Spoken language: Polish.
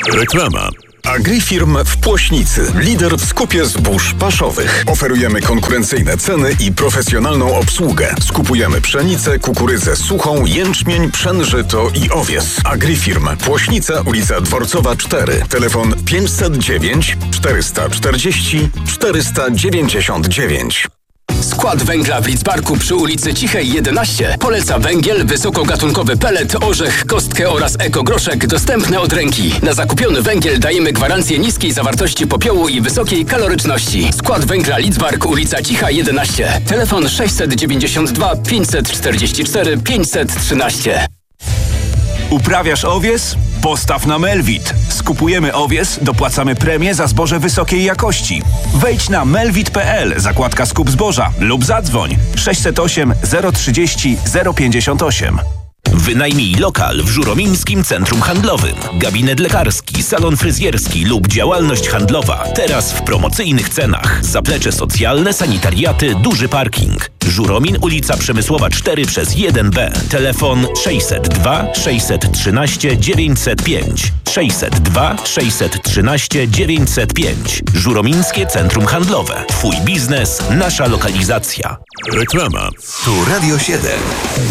Reklama. Agrifirm w Płośnicy. Lider w skupie zbóż paszowych. Oferujemy konkurencyjne ceny i profesjonalną obsługę. Skupujemy pszenicę, kukurydzę suchą, jęczmień, pszen, żyto i owies. Agrifirm. Płośnica, ulica Dworcowa 4. Telefon 509 440 499. Skład węgla w Lidzbarku przy ulicy Cichej 11 poleca węgiel, wysokogatunkowy pelet, orzech, kostkę oraz ekogroszek dostępne od ręki. Na zakupiony węgiel dajemy gwarancję niskiej zawartości popiołu i wysokiej kaloryczności. Skład węgla Lidzbark, ulica Cicha 11. Telefon 692 544 513. Uprawiasz owies? Postaw na Melwit. Skupujemy owies, dopłacamy premię za zboże wysokiej jakości. Wejdź na melwit.pl, zakładka skup zboża lub zadzwoń 608 030 058. Wynajmij lokal w Żuromińskim Centrum Handlowym. Gabinet lekarski, salon fryzjerski lub działalność handlowa. Teraz w promocyjnych cenach. Zaplecze socjalne, sanitariaty, duży parking. Żuromin, ulica Przemysłowa 4 przez 1B. Telefon 602 613 905. 602 613 905. Żuromińskie Centrum Handlowe. Twój biznes, nasza lokalizacja. Reklama. Tu Radio 7.